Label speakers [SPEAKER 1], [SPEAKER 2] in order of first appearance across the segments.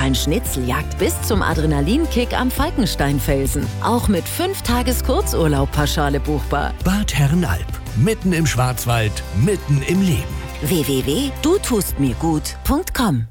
[SPEAKER 1] Ein Schnitzeljagd bis zum Adrenalinkick am Falkensteinfelsen. Auch mit 5 Tages Kurzurlaub pauschale buchbar.
[SPEAKER 2] Bad Herrenalb. Mitten im Schwarzwald, mitten im Leben.
[SPEAKER 1] www.dutustmirgut.com.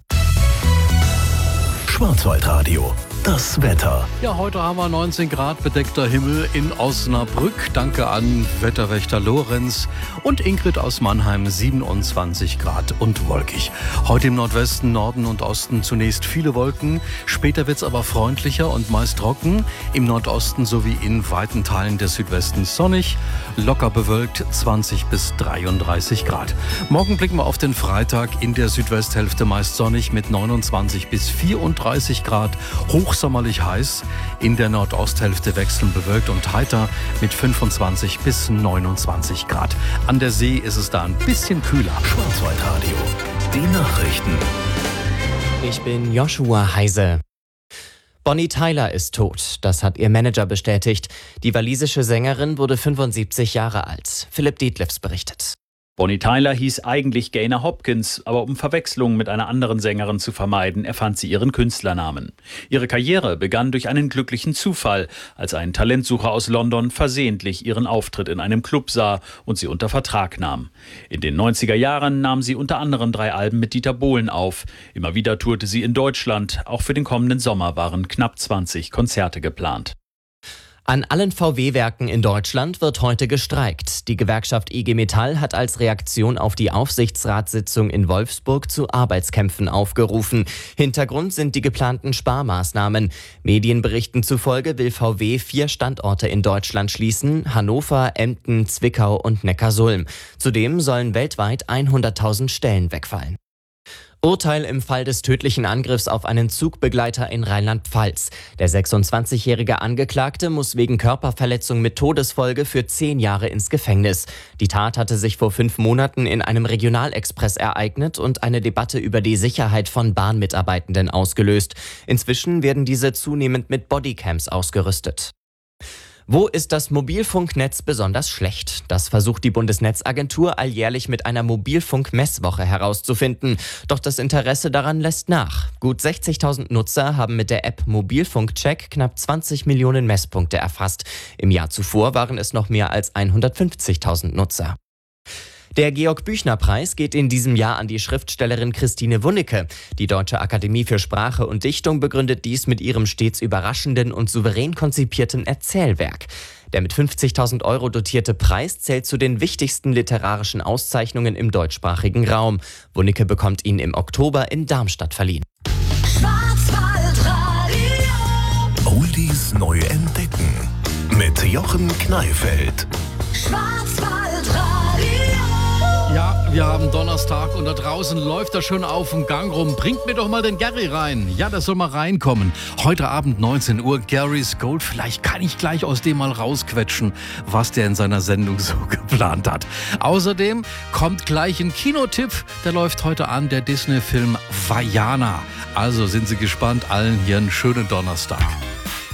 [SPEAKER 2] Schwarzwaldradio. Das Wetter.
[SPEAKER 3] Ja, heute haben wir 19 Grad bedeckter Himmel in Osnabrück. Danke an Wetterwächter Lorenz und Ingrid aus Mannheim, 27 Grad und wolkig. Heute im Nordwesten, Norden und Osten zunächst viele Wolken. Später wird es aber freundlicher und meist trocken. Im Nordosten sowie in weiten Teilen des Südwestens sonnig. Locker bewölkt, 20 bis 33 Grad. Morgen blicken wir auf den Freitag. In der Südwesthälfte meist sonnig mit 29 bis 34 Grad. Hochsommerlich heiß, in der Nordosthälfte wechselnd bewölkt und heiter mit 25 bis 29 Grad. An der See ist es da ein bisschen kühler.
[SPEAKER 2] Schwarzwaldradio, die Nachrichten.
[SPEAKER 4] Ich bin Joshua Heise. Bonnie Tyler ist tot, das hat ihr Manager bestätigt. Die walisische Sängerin wurde 75 Jahre alt. Philipp Dietlefs berichtet.
[SPEAKER 5] Bonnie Tyler hieß eigentlich Gaynor Hopkins, aber um Verwechslungen mit einer anderen Sängerin zu vermeiden, erfand sie ihren Künstlernamen. Ihre Karriere begann durch einen glücklichen Zufall, als ein Talentsucher aus London versehentlich ihren Auftritt in einem Club sah und sie unter Vertrag nahm. In den 90er Jahren nahm sie unter anderem 3 Alben mit Dieter Bohlen auf. Immer wieder tourte sie in Deutschland. Auch für den kommenden Sommer waren knapp 20 Konzerte geplant.
[SPEAKER 4] An allen VW-Werken in Deutschland wird heute gestreikt. Die Gewerkschaft IG Metall hat als Reaktion auf die Aufsichtsratssitzung in Wolfsburg zu Arbeitskämpfen aufgerufen. Hintergrund sind die geplanten Sparmaßnahmen. Medienberichten zufolge will VW 4 Standorte in Deutschland schließen: Hannover, Emden, Zwickau und Neckarsulm. Zudem sollen weltweit 100.000 Stellen wegfallen. Urteil im Fall des tödlichen Angriffs auf einen Zugbegleiter in Rheinland-Pfalz. Der 26-jährige Angeklagte muss wegen Körperverletzung mit Todesfolge für 10 Jahre ins Gefängnis. Die Tat hatte sich vor 5 Monaten in einem Regionalexpress ereignet und eine Debatte über die Sicherheit von Bahnmitarbeitenden ausgelöst. Inzwischen werden diese zunehmend mit Bodycams ausgerüstet. Wo ist das Mobilfunknetz besonders schlecht? Das versucht die Bundesnetzagentur alljährlich mit einer Mobilfunk-Messwoche herauszufinden. Doch das Interesse daran lässt nach. Gut 60.000 Nutzer haben mit der App Mobilfunkcheck knapp 20 Millionen Messpunkte erfasst. Im Jahr zuvor waren es noch mehr als 150.000 Nutzer. Der Georg-Büchner-Preis geht in diesem Jahr an die Schriftstellerin Christine Wunnecke. Die Deutsche Akademie für Sprache und Dichtung begründet dies mit ihrem stets überraschenden und souverän konzipierten Erzählwerk. Der mit 50.000 € dotierte Preis zählt zu den wichtigsten literarischen Auszeichnungen im deutschsprachigen Raum. Wunnecke bekommt ihn im Oktober in Darmstadt verliehen.
[SPEAKER 2] Schwarzwaldradio. Oldies neu entdecken. Mit Jochen Kneifeld.
[SPEAKER 3] Ja, wir haben Donnerstag und da draußen läuft er schon auf dem Gang rum. Bringt mir doch mal den Gary rein. Ja, das soll mal reinkommen. Heute Abend 19 Uhr, Gary's Gold. Vielleicht kann ich gleich aus dem mal rausquetschen, was der in seiner Sendung so geplant hat. Außerdem kommt gleich ein Kinotipp. Der läuft heute an, der Disney-Film Vaiana. Also sind Sie gespannt. Allen hier einen schönen Donnerstag.